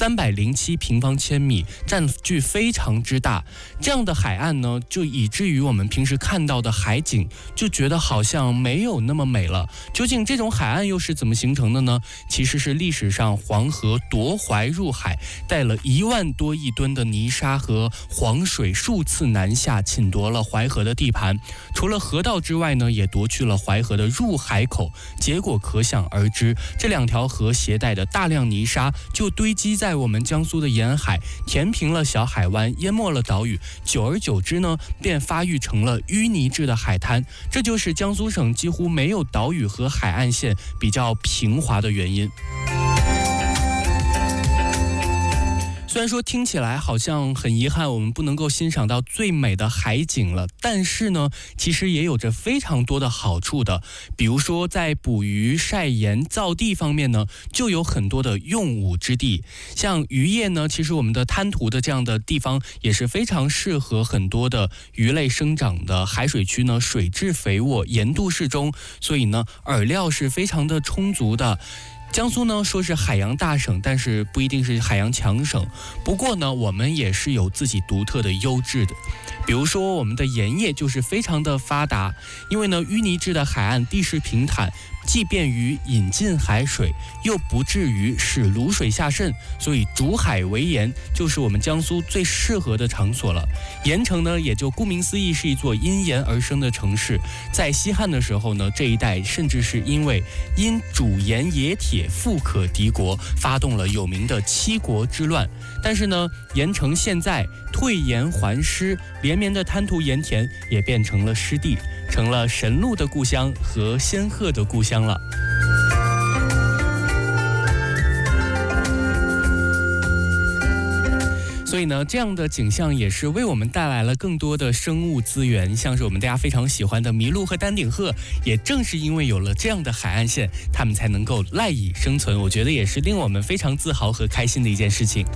307平方千米，占据非常之大。这样的海岸呢，就以至于我们平时看到的海景就觉得好像没有那么美了。究竟这种海岸又是怎么形成的呢？其实是历史上黄河夺淮入海，带了1万多亿吨的泥沙和黄水数次南下，侵夺了淮河的地盘。除了河道之外呢，也夺去了淮河的入海口，结果可想而知，这2条河携带的大量泥沙就堆积在我们江苏的沿海，填平了小海湾，淹没了岛屿，久而久之呢，便发育成了淤泥质的海滩。这就是江苏省几乎没有岛屿和海岸线，比较平滑的原因。虽然说听起来好像很遗憾，我们不能够欣赏到最美的海景了，但是呢，其实也有着非常多的好处的。比如说在捕鱼、晒盐、造地方面呢，就有很多的用武之地。像渔业呢，其实我们的滩涂的这样的地方也是非常适合很多的鱼类生长的。海水区呢，水质肥沃，盐度适中，所以呢，饵料是非常的充足的。江苏呢说是海洋大省，但是不一定是海洋强省。不过呢，我们也是有自己独特的优质的。比如说我们的盐业就是非常的发达，因为呢淤泥质的海岸地势平坦，既便于引进海水，又不至于使卤水下渗，所以煮海为盐就是我们江苏最适合的场所了。盐城呢也就顾名思义是一座因盐而生的城市。在西汉的时候呢，这一带甚至是因为因煮盐冶铁富可敌国，发动了有名的七国之乱。但是呢，盐城现在退盐还湿，连绵的滩涂盐田也变成了湿地，成了神鹿的故乡和仙鹤的故乡了。所以呢，这样的景象也是为我们带来了更多的生物资源，像是我们大家非常喜欢的麋鹿和丹顶鹤，也正是因为有了这样的海岸线，它们才能够赖以生存。我觉得也是令我们非常自豪和开心的一件事情。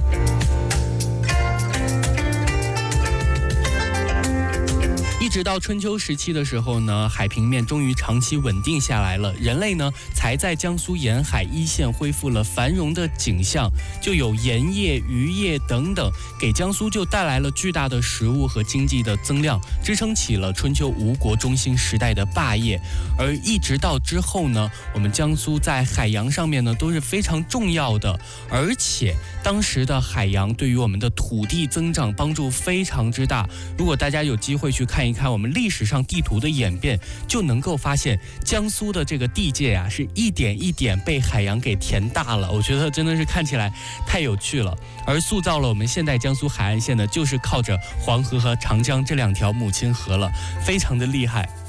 一直到春秋时期的时候呢，海平面终于长期稳定下来了，人类呢才在江苏沿海一线恢复了繁荣的景象，就有盐业、渔业等等，给江苏就带来了巨大的食物和经济的增量，支撑起了春秋吴国中兴时代的霸业。而一直到之后呢，我们江苏在海洋上面呢都是非常重要的，而且当时的海洋对于我们的土地增长帮助非常之大。如果大家有机会去看一看我们历史上地图的演变，就能够发现江苏的这个地界啊，是一点一点被海洋给填大了。我觉得真的是看起来太有趣了。而塑造了我们现代江苏海岸线呢，就是靠着黄河和长江这2条母亲河了，非常的厉害。